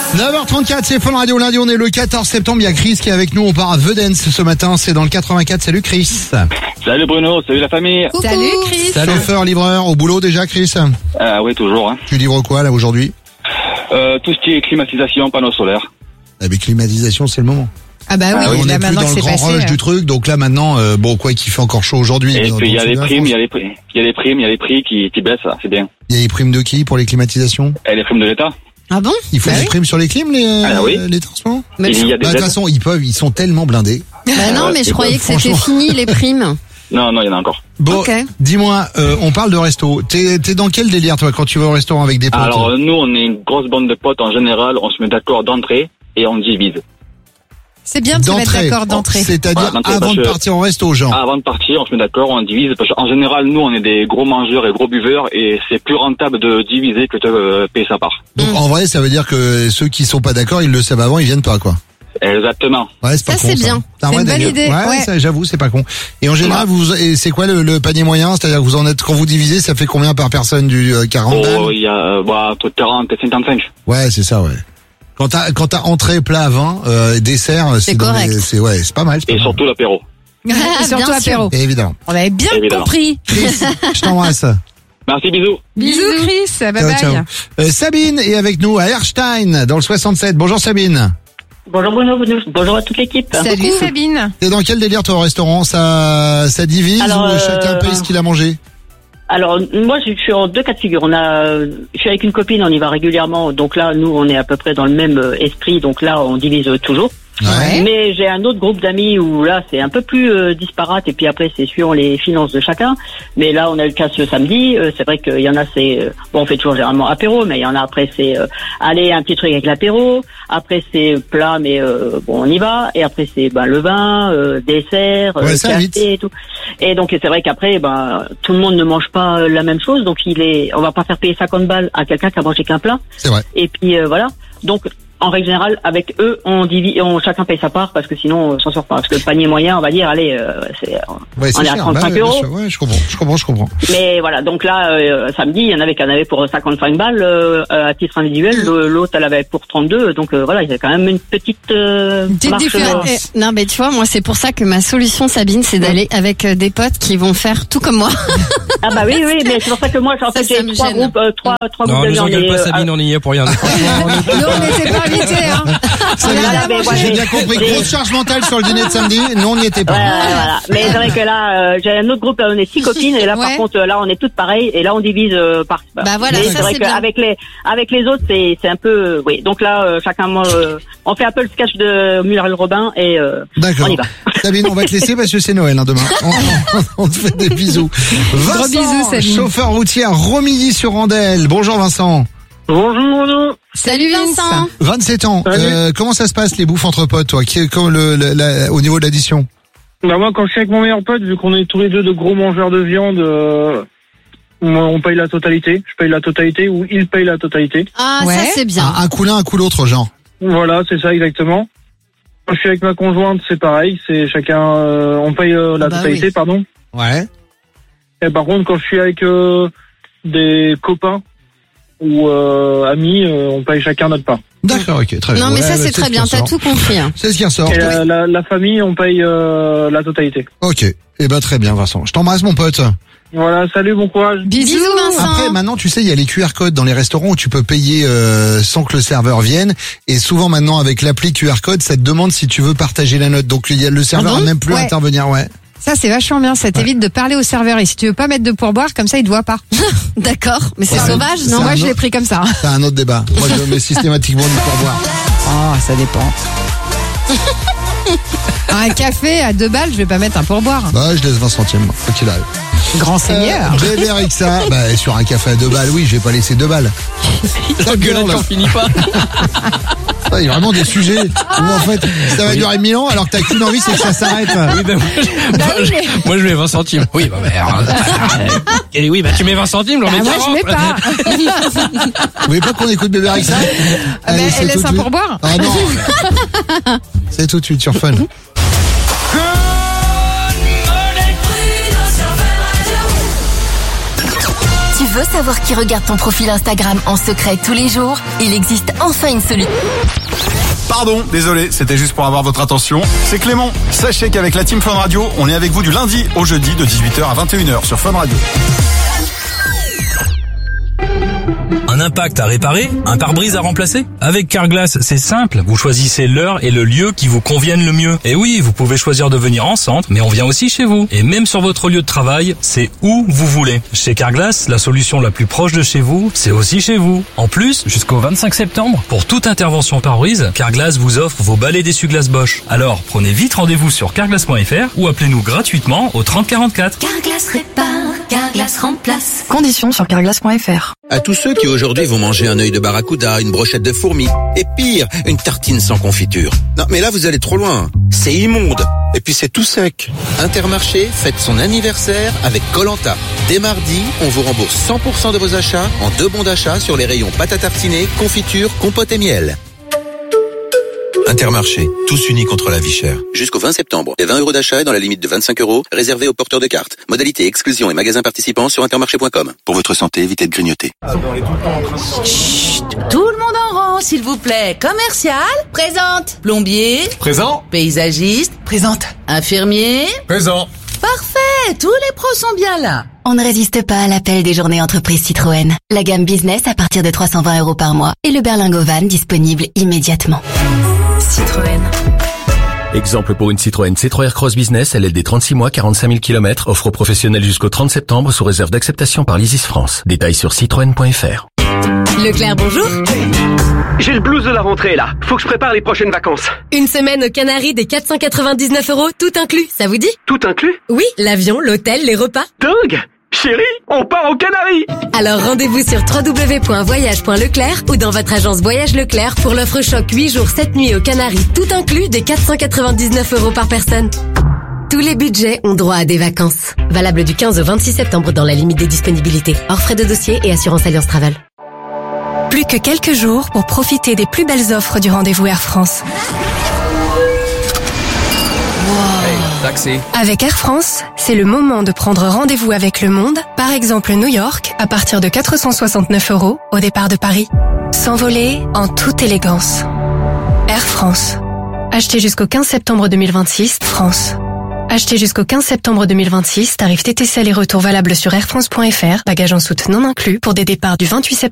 9h34, c'est Fun Radio. Lundi, on est le 14 septembre. Il y a Chris qui est avec nous. On part à Vedens ce matin. C'est dans le 84. Salut Chris. Salut Bruno, salut la famille. Coucou. Salut Chris. Salut. Chauffeur, livreur, au boulot déjà Chris? Oui, toujours. Hein. Tu livres quoi là aujourd'hui? Tout ce qui est climatisation, panneaux solaires. Avec climatisation, c'est le moment. Ah bah oui, on là est plus maintenant dans que le c'est grand passé. rush du truc. Donc là maintenant, quoi qu'il fait encore chaud aujourd'hui. Et puis il y a les dans le primes, sud il de y la a les prix, il y a les primes, il y a les prix qui baissent, ça, c'est bien. France. Il y a les primes de qui pour les climatisations? Et les primes de l'État. Ah bon? Il faut Bah des oui. primes sur les clims, oui. les temps en ce moment? Mais Il y a De des toute aides. façon, ils sont tellement blindés. Bah non, mais je croyais que c'était franchement. fini les primes. Non, il y en a encore. Bon, Ok. dis-moi, on parle de resto. T'es dans quel délire toi quand tu vas au restaurant avec des potes? Alors nous, on est une grosse bande de potes en général, on se met d'accord d'entrée et on divise. C'est bien de se mettre d'accord d'entrée. C'est-à-dire Ouais, d'entrée, avant parce de que- partir au resto, genre. Avant de partir, on se met d'accord, on divise, parce qu'en général, nous, on est des gros mangeurs et gros buveurs et c'est plus rentable de diviser que de payer sa part. Donc en vrai, ça veut dire que ceux qui sont pas d'accord, ils le savent avant, ils viennent pas quoi. Exactement. Ouais, c'est pas Ça, con, c'est bien. un C'est vrai une bonne délire. idée, Ouais, ouais. ça, j'avoue, c'est pas con. Et en général, et c'est quoi le panier moyen? C'est-à-dire que vous en êtes, quand vous divisez, ça fait combien par personne, du 40 balles? Il y a entre 40 et 55. Ouais, c'est ça, ouais. Quand t'as entrée, plat, vin, dessert, C'est dans correct. c'est pas mal. c'est pas Et mal. surtout l'apéro. Et surtout bien sûr. apéro. Évidemment. On avait bien Évidemment. compris. Chris, je t'embrasse. Merci, bisous. Bisous Chris. Bye Ciao, bye. ciao. Sabine est avec nous à Erstein, dans le 67. Bonjour Sabine. Bonjour Bruno, bonjour à toute l'équipe. Salut Sabine. T'es dans quel délire toi au restaurant? Ça divise Alors, ou chacun paye ce qu'il a mangé? Alors moi je suis en deux cas de figure. Je suis avec une copine, on y va régulièrement. Donc là, nous on est à peu près dans le même esprit. Donc là, on divise toujours. Ouais. Mais j'ai un autre groupe d'amis où là c'est un peu plus disparate et puis après c'est suivant les finances de chacun. Mais là on a eu le cas ce samedi. C'est vrai qu'il y en a bon on fait toujours généralement apéro, mais il y en a après c'est aller un petit truc avec l'apéro. Après c'est plat mais bon on y va. Et après c'est le vin, dessert, Ouais, ça, vite. café et tout. Et donc c'est vrai qu'après tout le monde ne mange pas la même chose. Donc on va pas faire payer 50 balles à quelqu'un qui a mangé qu'un plat. C'est vrai. Et puis voilà. Donc en règle générale, avec eux, on divise, chacun paye sa part parce que sinon, on s'en sort pas. Parce que le panier moyen, on va dire, allez, Ouais, on est à cher. 35 bien euros. sûr. Ouais, je comprends. Mais voilà, donc là, samedi, il y en avait qui en avaient pour 55 balles à titre individuel. L'autre, elle avait pour 32. Donc voilà, il y a quand même une petite marche. différence. Non mais tu vois, moi c'est pour ça que ma solution Sabine, c'est d'aller avec des potes qui vont faire tout comme moi. Ah bah oui, mais c'est pour ça que moi, en fait, Ça j'ai me trois gêne. groupes, trois Non, groupes nous d'amis. engueule pas Sabine, on y est pour rien. Nous on n'était pas invités hein. Voilà, mais voilà. J'ai bien compris. Grosse charge mentale sur le dîner de samedi. Non, on n'y était pas. Voilà. Mais c'est vrai que là, j'ai un autre groupe, là, on est 6 copines, et là, Ouais. par contre, là, on est toutes pareilles, et là, on divise par. Bah voilà, mais ça, c'est vrai c'est bien. qu'avec les autres, c'est un peu, oui. Donc là, chacun mange. On fait un peu le sketch de Muriel Robin, et D'accord. on y va. Sabine, on va te laisser parce que c'est Noël demain. On te fait des bisous. Vincent, bisous, Sabine. chauffeur routier à Romilly-sur-Andelle. Bonjour Vincent. Bonjour, Bruno. Salut Vincent. 27 ans. Salut. Comment ça se passe les bouffes entre potes, toi, au niveau de l'addition? Bah moi, quand je suis avec mon meilleur pote, vu qu'on est tous les deux de gros mangeurs de viande, on paye la totalité. Je paye la totalité ou il paye la totalité. Ah Ouais. ça c'est bien. Un coup l'un, un coup l'autre, genre. Voilà, c'est ça exactement. Quand je suis avec ma conjointe, c'est pareil. C'est chacun, on paye la Bah totalité, oui. pardon. Ouais. Et par contre, quand je suis avec des copains ou amis, on paye chacun notre part. D'accord, ok, très bien. Non mais Ouais, ça bah, c'est très ce bien, qui t'as ressort. tout compris. Hein. C'est ce qui ressort. Et la famille, on paye la totalité. Ok. Eh ben, très bien, Vincent. Je t'embrasse, mon pote. Voilà, salut, bon courage. Bisous Vincent. Après, maintenant, tu sais, il y a les QR codes dans les restaurants où tu peux payer sans que le serveur vienne. Et souvent, maintenant, avec l'appli QR code, ça te demande si tu veux partager la note. Donc, il y a le serveur bon n'a même plus à Ouais. intervenir, ouais. Ça, c'est vachement bien. Ça t'évite de parler au serveur. Et si tu veux pas mettre de pourboire, comme ça, il te voit pas. D'accord, mais c'est Ouais. sauvage, C'est non? Non, moi, un je l'ai autre- pris comme ça. C'est un autre débat. Moi, je mets systématiquement du pourboire. Oh, ça dépend. Un café à 2 balles, je vais pas mettre un pourboire. Bah, je laisse 20 centimes, moi, quoi qu'il arrive. Grand seigneur. J'ai avec ça. Bah, sur un café à 2 balles, oui, je vais pas laisser 2 balles. Ta gueule, là. finit pas. Il y a vraiment des sujets où, en fait, ça va durer 1000 ans, alors que t'as qu'une envie, c'est que ça s'arrête. Oui, ben, moi, je mets 20 centimes. Oui, bah, merde. Et oui, bah, tu mets 20 centimes, j'en mets Moi, 40. je mets pas. Vous voulez pas qu'on écoute Bébé Rexa? Ah, mais c'est elle tout laisse de un suite. pourboire. Ah non. C'est tout de suite sur Fun. Tu veux savoir qui regarde ton profil Instagram en secret tous les jours? Il existe enfin une solution. Pardon, désolé, c'était juste pour avoir votre attention. C'est Clément. Sachez qu'avec la Team Fun Radio, on est avec vous du lundi au jeudi de 18h à 21h sur Fun Radio. Un impact à réparer? Un pare-brise à remplacer? Avec Carglass, c'est simple. Vous choisissez l'heure et le lieu qui vous conviennent le mieux. Et oui, vous pouvez choisir de venir en centre, mais on vient aussi chez vous. Et même sur votre lieu de travail, c'est où vous voulez. Chez Carglass, la solution la plus proche de chez vous, c'est aussi chez vous. En plus, jusqu'au 25 septembre, pour toute intervention pare-brise, Carglass vous offre vos balais d'essuie-glace Bosch. Alors, prenez vite rendez-vous sur carglass.fr ou appelez-nous gratuitement au 30 44. Carglass répare, Carglass remplace. Conditions sur carglass.fr. À tous ceux qui aujourd'hui vont manger un œil de barracuda, une brochette de fourmis, et pire, une tartine sans confiture. Non, mais là vous allez trop loin. C'est immonde. Et puis c'est tout sec. Intermarché fête son anniversaire avec Koh-Lanta. Dès mardi, on vous rembourse 100% de vos achats en 2 bons d'achat sur les rayons pâte à tartiner, confiture, compote et miel. Intermarché, tous unis contre la vie chère. Jusqu'au 20 septembre, les 20 € d'achat est dans la limite de 25 € réservés aux porteurs de cartes. Modalité exclusion et magasins participants sur intermarché.com. Pour votre santé, évitez de grignoter. Chut, tout le monde en rang, s'il vous plaît. Commercial, présente. Plombier, présent. Paysagiste, présente. Infirmier, présent. Parfait, tous les pros sont bien là. On ne résiste pas à l'appel des journées entreprises Citroën. La gamme business à partir de 320 € par mois et le berlingot van disponible immédiatement. Citroën. Exemple pour une Citroën C3 Aircross Business, LLD 36 mois, 45 000 km, offre aux professionnels jusqu'au 30 septembre sous réserve d'acceptation par l'Isis France. Détails sur citroën.fr. Leclerc, bonjour. J'ai le blues de la rentrée là, faut que je prépare les prochaines vacances. Une semaine aux Canaries des 499 €, tout inclus, ça vous dit? Tout inclus? Oui, l'avion, l'hôtel, les repas. Dingue! Chérie, on part aux Canaries! Alors rendez-vous sur www.voyage.leclerc ou dans votre agence Voyage Leclerc pour l'offre choc 8 jours 7 nuits aux Canaries, tout inclus des 499 € par personne. Tous les budgets ont droit à des vacances. Valable du 15 au 26 septembre dans la limite des disponibilités. Hors frais de dossier et assurance Alliance Travel. Plus que quelques jours pour profiter des plus belles offres du rendez-vous Air France. Taxi. Avec Air France, c'est le moment de prendre rendez-vous avec le monde, par exemple New York, à partir de 469 € au départ de Paris. S'envoler en toute élégance. Air France. Achetez jusqu'au 15 septembre 2026, France. Achetez jusqu'au 15 septembre 2026, tarif TTC aller-retour valable sur airfrance.fr, bagages en soute non inclus pour des départs du 28 septembre.